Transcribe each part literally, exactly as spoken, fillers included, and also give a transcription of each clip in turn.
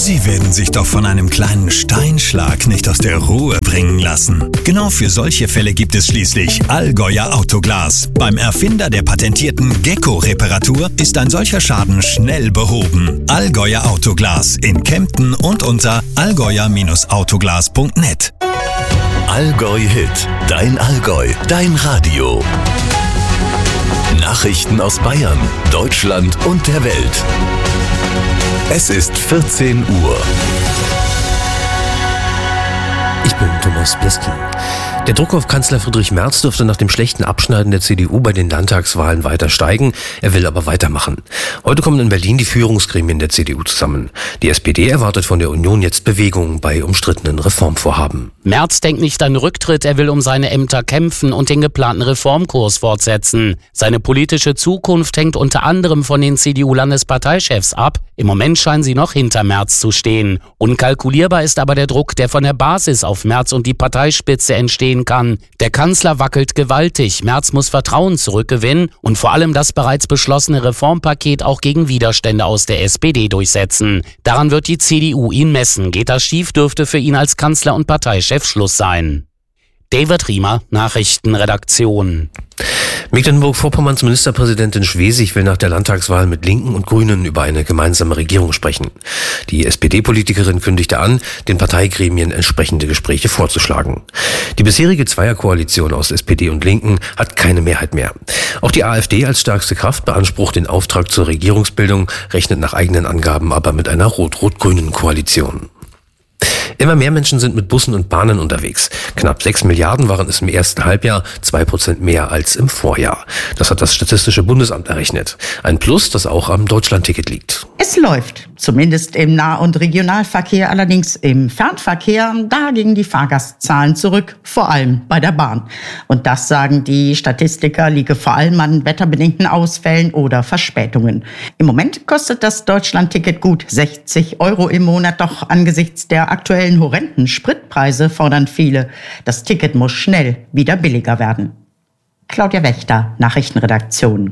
Sie werden sich doch von einem kleinen Steinschlag nicht aus der Ruhe bringen lassen. Genau für solche Fälle gibt es schließlich Allgäuer Autoglas. Beim Erfinder der patentierten Gecko-Reparatur ist ein solcher Schaden schnell behoben. Allgäuer Autoglas in Kempten und unter allgäuer Autoglas punkt net. Allgäu Hit, dein Allgäu, dein Radio. Nachrichten aus Bayern, Deutschland und der Welt. Es ist vierzehn Uhr. Ich bin Thomas Bleski. Der Druck auf Kanzler Friedrich Merz dürfte nach dem schlechten Abschneiden der C D U bei den Landtagswahlen weiter steigen. Er will aber weitermachen. Heute kommen in Berlin die Führungsgremien der C D U zusammen. Die S P D erwartet von der Union jetzt Bewegung bei umstrittenen Reformvorhaben. Merz denkt nicht an Rücktritt, er will um seine Ämter kämpfen und den geplanten Reformkurs fortsetzen. Seine politische Zukunft hängt unter anderem von den C D U-Landesparteichefs ab. Im Moment scheinen sie noch hinter Merz zu stehen. Unkalkulierbar ist aber der Druck, der von der Basis auf Merz und die Parteispitze entstehen kann. Der Kanzler wackelt gewaltig, Merz muss Vertrauen zurückgewinnen und vor allem das bereits beschlossene Reformpaket auch gegen Widerstände aus der S P D durchsetzen. Daran wird die C D U ihn messen. Geht das schief, dürfte für ihn als Kanzler und Parteichef Schluss sein. David Riemer, Nachrichtenredaktion. Mecklenburg-Vorpommerns Ministerpräsidentin Schwesig will nach der Landtagswahl mit Linken und Grünen über eine gemeinsame Regierung sprechen. Die S P D-Politikerin kündigte an, den Parteigremien entsprechende Gespräche vorzuschlagen. Die bisherige Zweierkoalition aus S P D und Linken hat keine Mehrheit mehr. Auch die AfD als stärkste Kraft beansprucht den Auftrag zur Regierungsbildung, rechnet nach eigenen Angaben aber mit einer rot-rot-grünen Koalition. Immer mehr Menschen sind mit Bussen und Bahnen unterwegs. Knapp sechs Milliarden waren es im ersten Halbjahr, zwei Prozent mehr als im Vorjahr. Das hat das Statistische Bundesamt errechnet. Ein Plus, das auch am Deutschlandticket liegt. Es läuft, zumindest im Nah- und Regionalverkehr, allerdings im Fernverkehr, da gingen die Fahrgastzahlen zurück, vor allem bei der Bahn. Und das, sagen die Statistiker, liege vor allem an wetterbedingten Ausfällen oder Verspätungen. Im Moment kostet das Deutschlandticket gut sechzig Euro im Monat, doch angesichts der aktuellen horrenden Spritpreise fordern viele, das Ticket muss schnell wieder billiger werden. Claudia Wächter, Nachrichtenredaktion.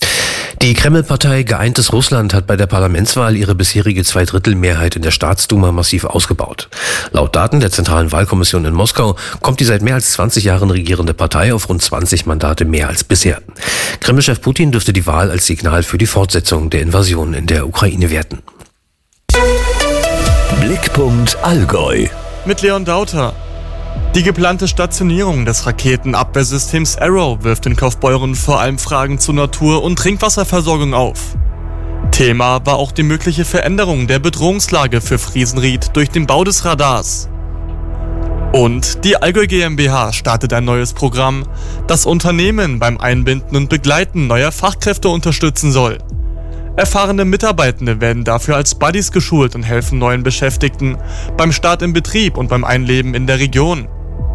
Die Kreml-Partei Geeintes Russland hat bei der Parlamentswahl ihre bisherige Zweidrittelmehrheit in der Staatsduma massiv ausgebaut. Laut Daten der Zentralen Wahlkommission in Moskau kommt die seit mehr als zwanzig Jahren regierende Partei auf rund zwanzig Mandate mehr als bisher. Kreml-Chef Putin dürfte die Wahl als Signal für die Fortsetzung der Invasion in der Ukraine werten. Blickpunkt Allgäu. Mit Leon Dauter. Die geplante Stationierung des Raketenabwehrsystems Arrow wirft in Kaufbeuren vor allem Fragen zu Natur- und Trinkwasserversorgung auf. Thema war auch die mögliche Veränderung der Bedrohungslage für Friesenried durch den Bau des Radars. Und die Allgäu GmbH startet ein neues Programm, das Unternehmen beim Einbinden und Begleiten neuer Fachkräfte unterstützen soll. Erfahrene Mitarbeitende werden dafür als Buddies geschult und helfen neuen Beschäftigten beim Start im Betrieb und beim Einleben in der Region.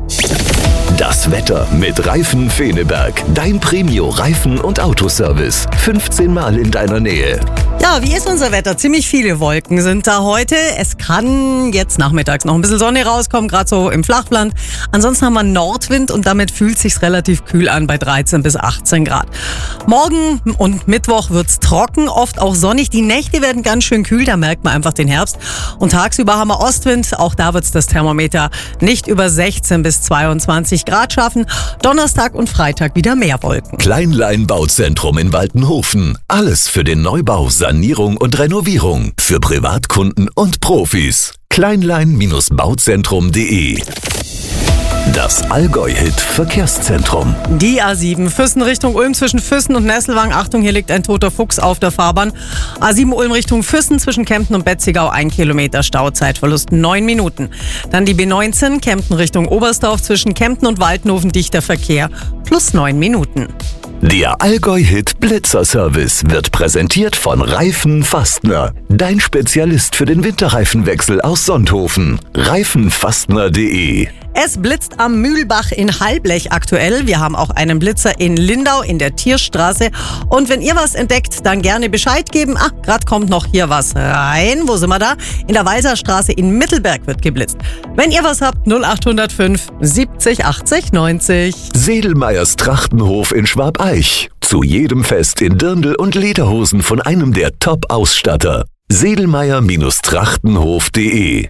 Das Wetter mit Reifen Feneberg. Dein Premio-Reifen- und Autoservice. fünfzehn Mal in deiner Nähe. Ja, wie ist unser Wetter? Ziemlich viele Wolken sind da heute. Es kann jetzt nachmittags noch ein bisschen Sonne rauskommen, gerade so im Flachland. Ansonsten haben wir Nordwind und damit fühlt es sich relativ kühl an bei dreizehn bis achtzehn Grad. Morgen und Mittwoch wird's trocken, oft auch sonnig. Die Nächte werden ganz schön kühl, da merkt man einfach den Herbst. Und tagsüber haben wir Ostwind, auch da wird's das Thermometer nicht über sechzehn bis zweiundzwanzig Grad schaffen. Donnerstag und Freitag wieder mehr Wolken. Kleinlein Bauzentrum in Waltenhofen. Alles für den Neubau, Sanierung und Renovierung. Für Privatkunden und Profis. kleinlein Bauzentrum punkt de. Das Allgäu-Hit Verkehrszentrum. Die A sieben Füssen Richtung Ulm zwischen Füssen und Nesselwang. Achtung, hier liegt ein toter Fuchs auf der Fahrbahn. A sieben Ulm Richtung Füssen zwischen Kempten und Betzigau. Ein Kilometer Stauzeitverlust, neun Minuten. Dann die B neunzehn Kempten Richtung Oberstdorf zwischen Kempten und Waltenhofen. Dichter Verkehr plus neun Minuten. Der Allgäu-Hit Blitzer-Service wird präsentiert von Reifen Fastner. Dein Spezialist für den Winterreifenwechsel aus Sonthofen. reifenfastner punkt de. Es blitzt am Mühlbach in Halblech aktuell. Wir haben auch einen Blitzer in Lindau in der Tierstraße. Und wenn ihr was entdeckt, dann gerne Bescheid geben. Ach, gerade kommt noch hier was rein. Wo sind wir da? In der Walserstraße in Mittelberg wird geblitzt. Wenn ihr was habt, null acht null fünf siebzig achtzig neunzig. Sedelmeyers Trachtenhof in Schwabeich. Zu jedem Fest in Dirndl und Lederhosen von einem der Top-Ausstatter. sedelmeier-trachtenhof punkt de.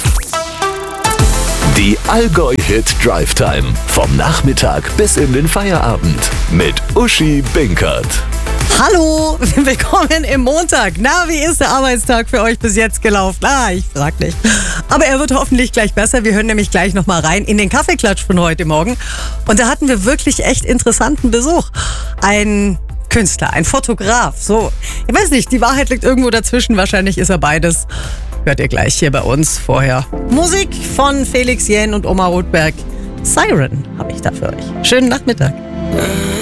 Die Allgäu Hit Drive Time. Vom Nachmittag bis in den Feierabend. Mit Uschi Binkert. Hallo, willkommen im Montag. Na, wie ist der Arbeitstag für euch bis jetzt gelaufen? Ah, ich frag nicht. Aber er wird hoffentlich gleich besser. Wir hören nämlich gleich nochmal rein in den Kaffeeklatsch von heute Morgen. Und da hatten wir wirklich echt interessanten Besuch. Ein Künstler, ein Fotograf. So, ich weiß nicht, die Wahrheit liegt irgendwo dazwischen. Wahrscheinlich ist er beides. Hört ihr gleich hier bei uns vorher. Musik von Felix Jähn und Oma Rothberg. Siren habe ich da für euch. Schönen Nachmittag.